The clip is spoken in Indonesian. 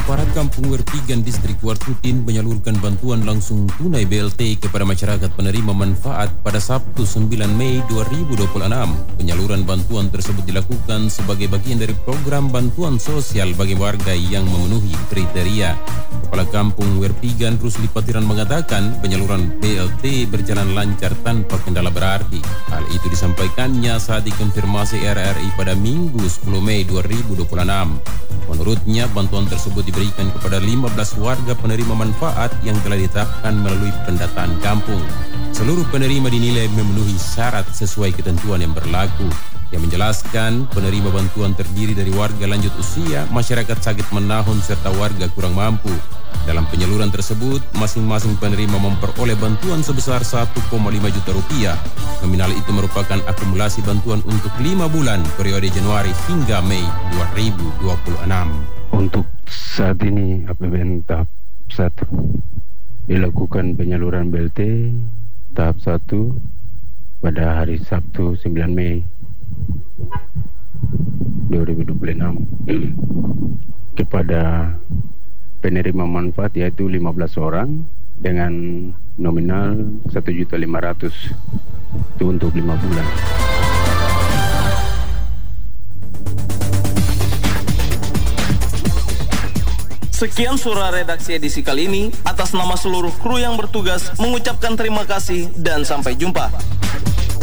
Aparat Kampung Werpigan Distrik Wartutin menyalurkan bantuan langsung tunai BLT kepada masyarakat penerima manfaat pada Sabtu 9 Mei 2026. Penyaluran bantuan tersebut dilakukan sebagai bagian dari program bantuan sosial bagi warga yang memenuhi kriteria. Kepala Kampung Werpigan Rusli Patiran mengatakan penyaluran BLT berjalan lancar tanpa kendala berarti. Hal itu disampaikannya saat dikonfirmasi RRI pada Minggu 10 Mei 2026. Menurutnya, bantuan tersebut diberikan kepada 15 warga penerima manfaat yang telah ditetapkan melalui pendataan kampung. Seluruh penerima dinilai memenuhi syarat sesuai ketentuan yang berlaku. Yang menjelaskan, penerima bantuan terdiri dari warga lanjut usia, masyarakat sakit menahun, serta warga kurang mampu. Dalam penyaluran tersebut, masing-masing penerima memperoleh bantuan sebesar 1,5 juta rupiah. Nominal itu merupakan akumulasi bantuan untuk 5 bulan periode Januari hingga Mei 2026. Untuk saat ini APBN tahap 1 dilakukan penyaluran BLT tahap 1 pada hari Sabtu 9 Mei 2026 kepada penerima manfaat yaitu 15 orang dengan nominal 1.500.000 itu untuk 5 bulan. Sekian suara redaksi edisi kali ini. Atas nama seluruh kru yang bertugas mengucapkan terima kasih dan sampai jumpa.